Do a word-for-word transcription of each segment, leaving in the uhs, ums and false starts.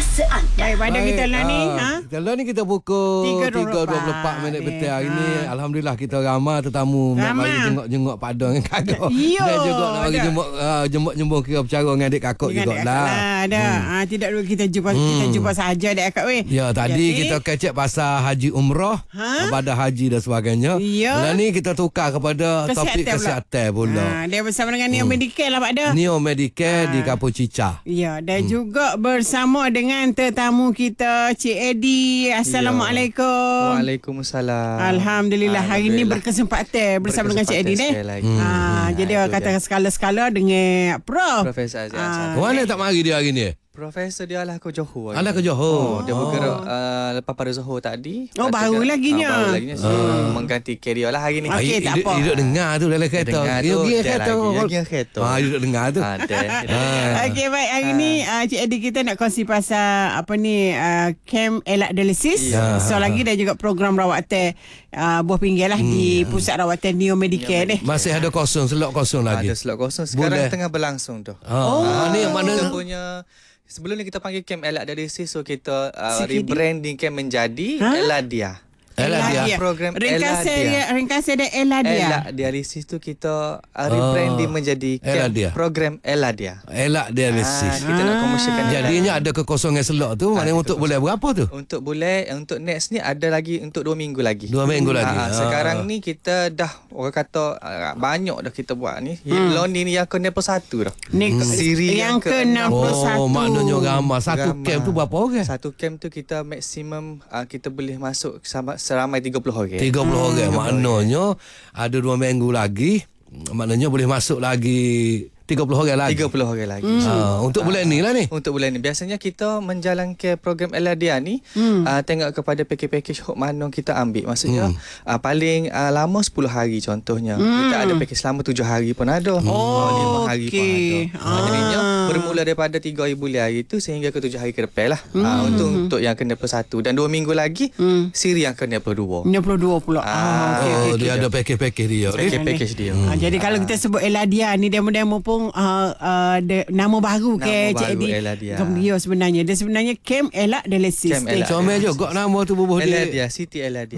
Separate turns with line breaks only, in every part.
masa anda.
Baik, pada
Baik,
kita lah ni.
ah,
Ha?
Kita lah ni kita pukul
tiga
tiga
dua puluh
dua puluh empat minit
ni.
betul hari
Ha.
ni. Alhamdulillah kita ramai tetamu nak
Ramai.
bagi jenguk-jenguk pada dengan kakak.
Yo,
Dan juga nak bagi
ada.
jemput uh, jemput-jemput kira bercara dengan adik kakak
Dengan
juga
adik
lah.
akak lah. Ada.
Hmm.
Ha, tidak dulu kita jumpa kita jumpa sahaja adik akak weh.
Ya, tadi
Jadi,
kita kecek pasal haji umrah,
Ha?
ibadah haji dan sebagainya.
Ya.
Bulan ni kita tukar kepada
Kesihatan
topik
pula.
kesihatan pula.
Ha, dia bersama dengan Neo Medicare lah Pak Da.
Neo Medicare
Ha.
di Kampung Cicah.
Ya, dan hmm. juga bersama dengan tetamu kita Cik Eddie. Assalamualaikum.
Waalaikumsalam.
Alhamdulillah hari ini berkesempatan bersama dengan Cik Eddie ni.
Hmm.
Ha, jadi
Ha,
orang kata skala-skala dengan Prof.
Profesor Aziz
Ah.
Ansari.
Mana tak mari dia hari ni?
Profesor dia lah ke Johor.
Alah ke Johor.
Oh, dia bergerak uh, lepas pada Johor tadi.
Oh,
Lepas tu
baru
dia-
laginya.
Ah, baru laginya. So, mengganti carrier lah hari ni.
Okey, tak
Duduk-
apa.
Duduk dengar tu dalam kereta.
Dengar
Dia
tu,
pergi
dia
kereta.
lagi. Dia pergi kereta.
Ah, duduk dengar tu.
Ada.
Okey, baik. Hari ni uh, Cik Eddie kita nak kongsi pasal apa ni uh, camp elak dialisis.
Ya.
So lagi dan juga program rawatan uh, buah pinggir lah
Hmm.
di pusat rawatan Neo Medicare ni.
Masih ada kosong, slot kosong lagi.
Ada slot kosong. Sekarang
Boleh.
tengah berlangsung tu.
Oh, ah, ni yang mana?
Kita punya sebelum ni kita panggil camp Elak Dialisis, so kita uh,
C K D?
rebranding camp menjadi
Ha?
Eladia.
Eladia.
Program
Ringkasan
Eladia.
dia, ringkasan dia Eladia.
Elak Dialisis tu kita uh, rebranding
Oh,
menjadi camp
Eladia.
program Eladia.
Elak
Ah,
dialisis.
kita nak komersialkan Eladia.
Jadinya ada kekosongan slot tu. Maknanya untuk bulan berapa tu?
Untuk bulan untuk next ni ada lagi untuk dua minggu lagi.
Dua minggu lagi.
Ha,
Ah.
sekarang ni kita dah orang kata uh, banyak dah kita buat ni. Hmm. Loni ni yang ke enam puluh satu dah.
Ni
Hmm. Siri
yang
yang
ke
ke
enam puluh satu.
Oh, maknanya ramai. Satu
Ramai.
camp tu berapa orang?
Satu camp tu kita maksimum uh, kita boleh masuk sama, seramai tiga puluh orang.
tiga puluh orang. Maknanya ada dua minggu lagi. Maknanya boleh masuk lagi tiga puluh orang lagi.
tiga puluh orang lagi.
Hmm.
Ha, untuk bulan ni lah ni.
Untuk bulan ni biasanya kita menjalankan program Eladia ni hmm. uh, tengok kepada package-package hok mana kita ambil. Maksudnya
Hmm.
uh, paling uh, lama sepuluh hari contohnya. Hmm. Kita ada package selama tujuh hari pun ada.
Oh,
lima hari
okey.
pun ada.
Ah.
Uh, jadinya bermula daripada tiga hari bulan hari tu sehingga ke tujuh hari ke depan lah. Hmm. Uh, untuk untuk yang ke enam puluh satu dan dua minggu lagi
Hmm.
siri yang ke enam puluh dua.
enam puluh dua pula.
Ah,
Ah, okey,
Oh,
okey,
dia
okey.
ada package-package dia.
Package-package dia.
Ah, jadi kalau kita sebut Eladia ni demo-demo pun uh, uh, de, nama baru
Nama
ke Cik
baru
Eddie.
Eladia.
Camp dia sebenarnya. Dia sebenarnya Camp Elak Dialisis.
Camp Elak.
Comel juga nama tu bubuh dia.
Eladia, Siti Eladia.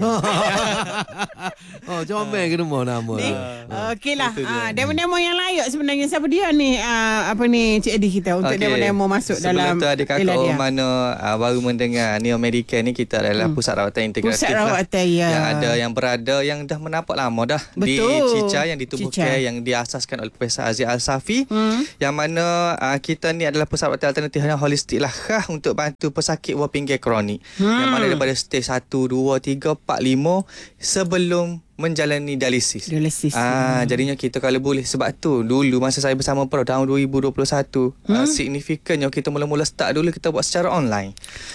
Oh, comel ke nama nama.
Ni,
Ah,
okeylah. Ah, demo-demo yang layak sebenarnya siapa dia ni? Ah, apa ni Cik Eddie kita untuk
Okey.
demo-demo masuk
Sebelum
dalam
tu adik kakak
Eladia.
orang mana uh, baru mendengar Neo Medicare ni kita adalah hmm. pusat rawatan integratif
Pusat rawatan,
lah.
ya.
Yang ada yang berada yang dah menampak lama dah
Betul.
di Cicah yang ditubuhkan
Cicah.
yang diasaskan oleh Profesor Aziz Al-Safi
Hmm.
yang mana uh, kita ni adalah pusat rawatan alternatif yang holistik lah khas untuk bantu pesakit buah pinggir kronik
Hmm.
yang mana daripada stage satu, dua, tiga, empat, lima sebelum menjalani dialisis.
Dialisis.
Ah, jadinya kita kalau boleh sebab tu dulu masa saya bersama Pro tahun dua ribu dua puluh satu hmm? uh, signifikannya kita mula-mula start dulu kita buat secara online.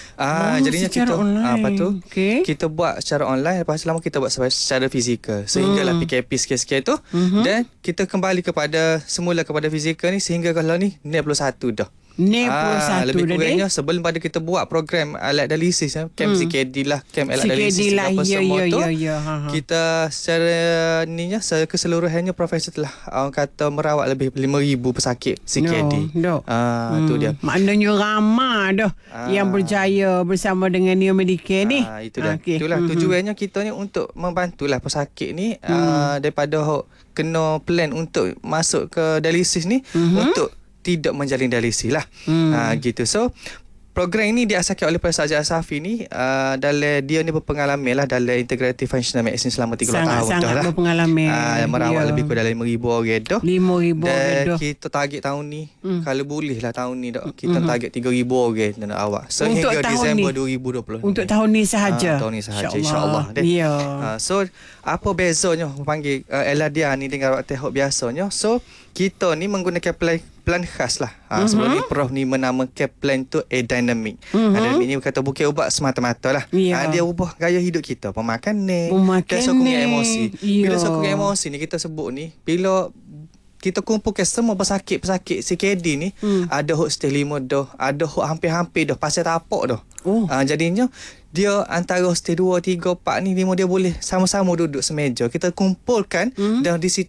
Ah,
Oh,
jadinya
secara
kita
online.
ah, lepas tu
Okey.
kita buat secara online lepas tu lama kita buat secara, secara fizikal sehinggalah
Hmm.
P K P sikit-sikit tu
Mhm.
dan kita kembali kepada semula kepada fizikal ni sehingga kalau ni enam puluh satu dah.
enam puluh satu
Ah, lebih
dah
kurangnya
deh.
sebelum pada kita buat program alat dialisis ya, camp
Hmm.
C K D lah, camp alat
C K D
dialisis
lah,
apa
ya,
semua
ya,
tu.
ya, ya, ha, ha.
Kita secara ni nya secara keseluruhannya profesor telah orang kata merawat lebih lima ribu pesakit C K D.
No, no.
Ah, tu dia.
Maknanya ramai dah
Ah.
yang berjaya bersama dengan Neo Medicare ni.
Ah, itu dah.
Okey.
Itulah
Mhm.
tujuannya kita ni untuk membantulah pesakit ni hmm. uh, daripada hok kena plan untuk masuk ke dialisis ni
Mhm.
untuk tidak menjalin dialisis lah.
Hmm.
Uh, gitu. So program ini diasaskan oleh Profesor Aziz Al-Safi ni uh, dalam dia ni berpengalaman lah dalam integrative functional medicine selama tiga puluh tahun dah
Sangat-sangat
lah.
berpengalaman.
Uh, merawat
Ya.
lebih kurang dalam lima ribu orang dah.
lima ribu
Dan
dah.
kita target tahun ni
Hmm.
kalau boleh lah tahun ni dah kita
Mhm.
target tiga ribu orang dan awak sehingga
Untuk tahun
Disember
ni?
dua ribu dua puluh.
Untuk tahun ni sahaja.
Ah, tahun ni sahaja insya-Allah deh.
Ya.
Uh, so apa bezanya panggil uh, Eladia ni dengan rawat tehok biasanya. So kita ni menggunakan plan plan khas lah. Ha,
Mhm.
sebelum ni Prof ni menamakan plan tu A-Dynamic.
Mhm.
A-Dynamic ni kata bukan ubat semata-mata lah.
Ya.
Ha, dia ubah gaya hidup kita. Pemakanan,
Pemakanan.
dan sokongan emosi.
Ya.
Bila sokongan emosi ni kita sebut ni, bila kita kumpulkan semua pesakit-pesakit C K D ni,
Hmm.
ada hok stage lima dah, ada hok hampir-hampir dah, pasal tapak dah.
Oh.
Ha, jadinya dia antara stage dua, tiga, empat ni lima dia boleh sama-sama duduk semeja. Kita kumpulkan
Hmm.
dan di situlah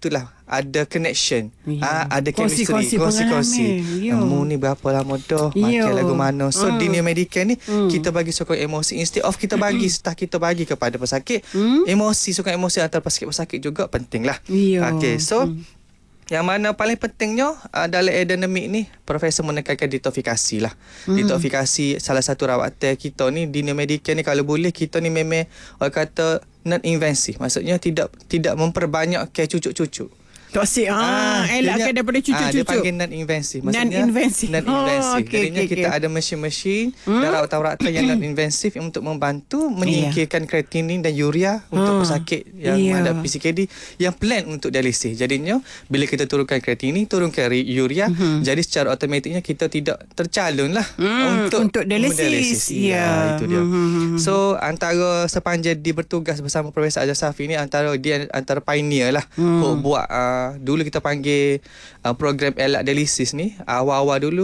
ada connection,
Ya.
ah, ada chemistry,
Kongsi-kongsi
kongsi-kongsi.
pengalaman. Ya.
Kamu ni berapa lama dah
Ya.
makan lagu mana. So
Hmm.
di dunia medical ni
Hmm.
kita bagi sokong emosi. Instead of kita bagi start kita bagi kepada pesakit,
Hmm.
emosi, sokong emosi antara pesakit-pesakit juga penting lah.
Ya.
Okay, so
Hmm.
yang mana paling pentingnya uh, dalam endemik ni Profesor menekankan detoksifikasi lah. Hmm. Detoksifikasi salah satu rawatan kita ni di dunia medical ni, kalau boleh kita ni memang orang kata non-invasif. Maksudnya tidak tidak memperbanyak ke cucuk-cucuk.
Toksik. Ah, elakkan daripada
Ah, dia
cucuk-cucuk.
panggil non-invasive.
Non-invasive.
Non-invasive.
Oh, okey,
Jadinya
okey,
kita
okey.
ada mesin-mesin
Hmm?
dan rawatan-rawatan yang non-invasive untuk membantu menyingkirkan kreatinin dan urea
Hmm.
untuk pesakit yang
Ya.
menghadapi P C K D yang plan untuk dialisis. Jadinya bila kita turunkan kreatinin, turunkan ri- urea,
Mhm.
jadi secara automatiknya kita tidak tercalon lah
Hmm,
untuk
untuk dialisis.
Ya,
Ya.
itu dia.
Mhm.
So antara sepanjang dia bertugas bersama Profesor Azhar Safi ni, antara dia antara pioneer lah.
Hmm.
Hmm. buat uh, dulu kita panggil uh, program elak dialisis ni awal-awal dulu.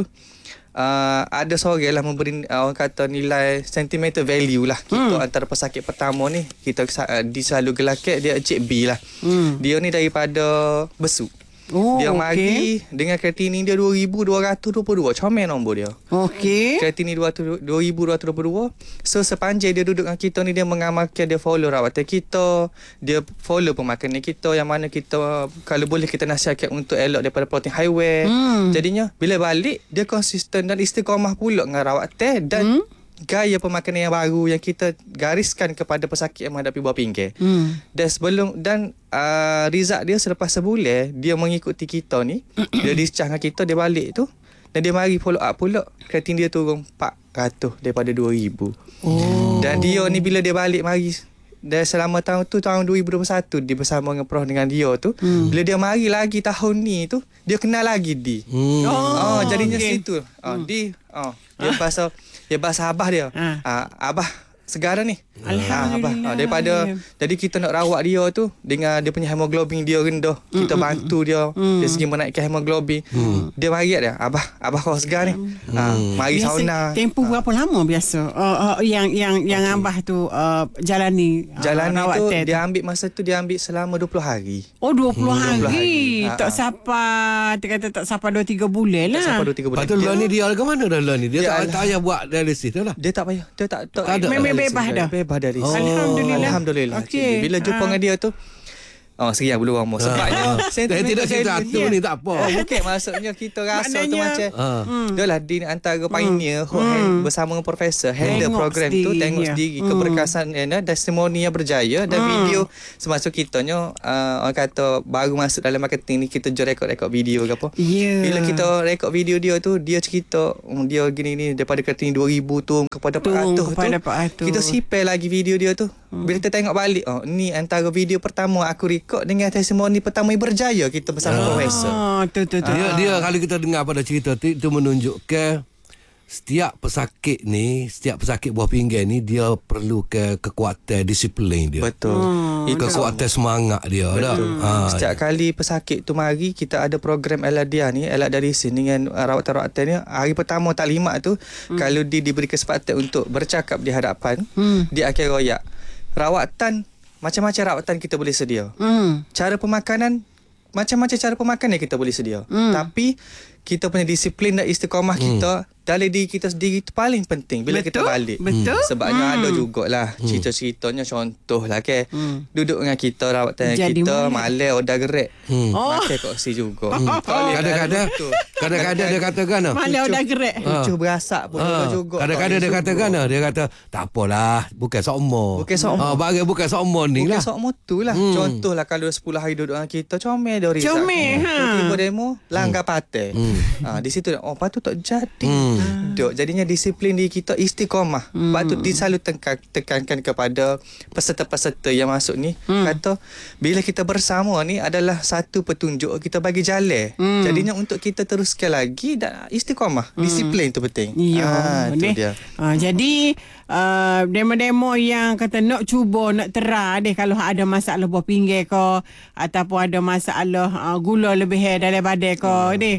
Uh, ada seorang lah memberi uh, orang kata nilai sentimental value lah kita
Hmm.
antara pesakit pertama ni, kita uh, dia selalu gelakkan dia Encik B lah.
Hmm.
Dia ni daripada Besuk.
Oh,
Dia
okey.
mari dengan kreatinin dia dua ribu dua ratus dua puluh dua. Comel nombor dia.
Okey.
Kreatinin dua ribu dua ratus dua puluh dua. So sepanjang dia duduk dengan kita ni, dia mengamalkan, dia follow rawatan kita, dia follow pemakanan kita, yang mana kita kalau boleh kita nasihatkan untuk elok daripada protein highway.
Hmm.
Jadinya bila balik dia konsisten dan istiqamah pula dengan rawatan dan
Hmm.
gaya pemakanan yang baru yang kita gariskan kepada pesakit yang menghadapi buah pinggir.
Hmm.
Dan sebelum dan uh, result dia selepas sebulan dia mengikuti kita ni, dia discharge dengan kita, dia balik tu dan dia mari follow up pula, kreatin dia turun empat ratus daripada dua ribu.
Oh.
Dan dia ni bila dia balik mari dan selama tahun tu, tahun dua ribu dua puluh satu, dia bersama dengan Prof dengan dia tu,
Hmm.
bila dia mari lagi tahun ni tu, dia kenal lagi di.
Hmm.
Oh,
Oh,
jadinya
okey.
situ. Oh, hmm. di oh, dia bahasa dia bahasa abah dia.
Ah.
Ah, abah segara ni.
Alhamdulillah.
Ah, abah. Ah, daripada jadi kita nak rawat dia tu dengan dia punya hemoglobin dia rendah. Kita
Mm,
bantu dia
mm.
dari segi menaikkan hemoglobin.
Mm.
Dia mari dia, abah, abah kau segar ni. Ah, mari
Biasa
sauna.
tempoh berapa lama biasa uh, uh, yang yang yang
Okey.
abah tu uh, jalani uh,
Jalan ni tu
rawatan
dia ambil masa tu dia ambil selama dua puluh hari.
Oh dua puluh
Hmm,
hari.
dua puluh hari.
Tak
Ha, ha.
sampai dia kata tak sampai dua tiga bulan lah.
Tak sampai dua tiga bulan.
Lepas tu
Dia-
lah ni dia ke mana dah lah ni? Dia
Dia
tak,
alah.
tak payah buat dialisis tu lah.
Dia tak payah. Dia tak tak,
Tak ada.
Memang
dialisis.
bebas dah?
Bebas dari.
Oh.
Alhamdulillah.
Alhamdulillah.
Okey.
Okay. Bila jumpa
Ah.
dengan dia tu, oh sekian belum lama. Sebabnya
Ah.
sentimental
Eh, tidak cerita
value
tu
dia.
ni tak apa.
Oh, bukan maksudnya kita rasa tu
Maknanya-
macam
Ah.
hmm. dia lah di antara pioneer hmm.
Hmm.
bersama dengan profesor handle
Tengok
program tu,
sendiri,
tengok
ya.
sendiri
Hmm.
keberkasan eh, testimoni yang berjaya dan
Hmm.
video semasa kitanya uh, orang kata baru masuk dalam marketing ni, kita jual rekod-rekod video ke apa.
Ya.
Bila kita rekod video dia tu, dia cerita um, dia gini ni daripada kreatin dua ribu tu kepada
Turun
empat ratus
kepada
tu.
empat ratus.
Kita sipel lagi video dia tu. Bila kita tengok balik, oh ni antara video pertama aku rekod dengan testimoni pertama yang berjaya kita bersama
Ah.
profesor.
Oh, tu tu tu.
Dia, dia kalau kita dengar pada cerita tu, itu menunjukkan setiap pesakit ni, setiap pesakit buah pinggan ni, dia perlu ke kekuatan disiplin dia.
Betul.
Hmm,
Itu
Kekuatan semangat dia. Dah. Ha,
Setiap kali pesakit tu mari, kita ada program Eladia ni, elak dari sini dengan uh, rawatan-rawatan ni. Hari pertama taklimat tu, hmm. kalau dia diberi kesempatan untuk bercakap di hadapan,
Hmm.
dia akan royak. Rawatan, macam-macam rawatan kita boleh sedia.
Hmm.
Cara pemakanan, macam-macam cara pemakanan kita boleh sedia.
Hmm.
Tapi kita punya disiplin dan istiqamah
Hmm.
kita dalam diri kita sendiri itu paling penting bila
Betul,
kita balik.
betul.
Hmm. Sebabnya
Hmm.
ada jugalah cerita-ceritanya, contoh lah ke.
Hmm.
Duduk dengan kita, rawatan
Jadi
kita,
molek.
malam odah gerak.
Hmm.
Oh.
Makan koksi juga.
Hmm.
Tak boleh
Kadang-kadang
betul.
kadang-kadang dia katakan ah.
Malah
Cucuk.
dah gerak.
Kucuh berasak pun
Ha,
ada juga.
kadang-kadang dia
Tak boleh
katakan
juga.
ah, dia kata tak apalah, bukan sokmo.
Bukan sokmo.
Ah, bagi bukan sokmo ni
Bukan
lah.
sok motu lah.
Hmm.
Contoh lah kalau sepuluh hari duduk dengan kita, comel dia Rizal.
Comel, ha.
Tiba demo, langgar patah.
Hmm.
Ha, di situ, oh patut tak jadi.
Hmm.
Duk, jadinya disiplin diri kita istiqamah. Hmm. Patut dia selalu tekan, tekankan kepada peserta-peserta yang masuk ni.
Hmm.
Kata, bila kita bersama ni adalah satu petunjuk kita bagi jalan.
Hmm.
Jadinya untuk kita teruskan lagi dan istiqamah. Disiplin tu penting.
Ya,
Ah, tu
ni.
dia.
Uh, jadi uh, demo-demo yang kata nak cuba nak tera deh kalau ada masalah buah pinggir ke ataupun ada masalah uh, gula lebih dalam badan ke hmm. deh Kak Nguasa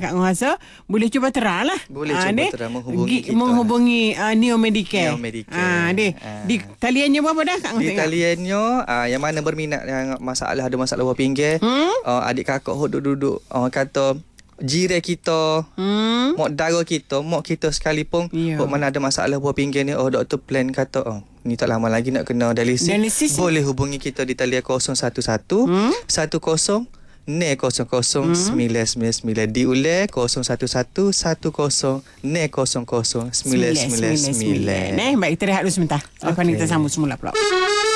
kata boleh cuba try lah.
Boleh
Ah,
cuba
deh.
try menghubungi
Gi-
kita.
menghubungi uh, Neo Medicare.
Neo Medicare.
Ah, deh.
Ah.
Di taliannya berapa dah Kak?
Di taliannya uh, yang mana berminat yang masalah ada masalah buah pinggir,
Hmm?
uh, adik kakak hok duduk-duduk orang kata jiran kita,
Hmm.
mak dara kita, mak kita sekalipun,
Ya.
hok mana ada masalah buah pinggir ni, oh doktor plan kata, oh ni tak lama lagi nak kena dialisis.
Dialisis.
Boleh hubungi kita di talian kosong satu satu
Hmm?
satu kosong ne kosong kosong sembilan sembilan sembilan. Diulang kosong satu satu satu kosong ne kosong kosong sembilan sembilan sembilan.
Eh, baik kita rehat dulu sebentar. Lepas ni
Okey.
kita sambung semula pula.